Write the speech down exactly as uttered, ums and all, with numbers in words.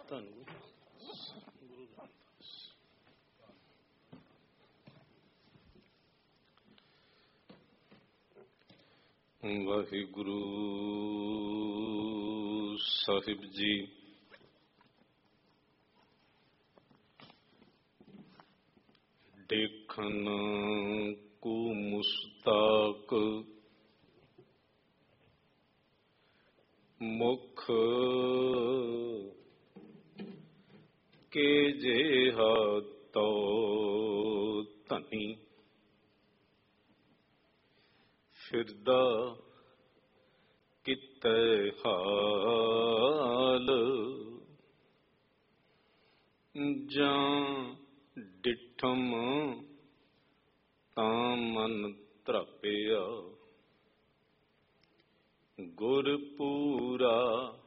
ਧੰਨ ਗੁਰੂ ਰਾਮਦਾਸ। ਵਾਹਿਗੁਰੂ ਸਾਹਿਬ ਜੀ, ਦੇਖਨ ਕੋ ਮੁਸਤਾਕ ਮੁਖ ਕੇ ਜਿਹਾ ਤੋ ਧਨੀ, ਫਿਰਦਾ ਕਿਤੇ ਹਾਲ ਜਾਂ ਡਿਠਮ ਤਾਂ ਮਨ ਧਰਾਪਿਆ, ਗੁਰ ਪੂਰਾ